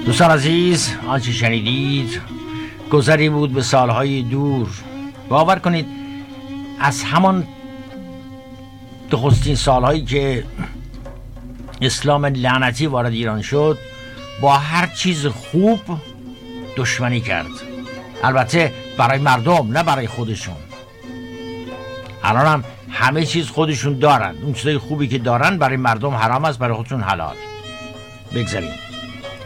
دوستان عزیز، آنچه شنیدید گذری بود به سالهای دور. باور کنید از همان نخستین سالهایی که اسلام لعنتی وارد ایران شد با هر چیز خوب دشمنی کرد. البته برای مردم، نه برای خودشون. الان هم همه چیز خودشون دارن، اون چیزای خوبی که دارن برای مردم حرام است، برای خودشون حلال. بگذاریم.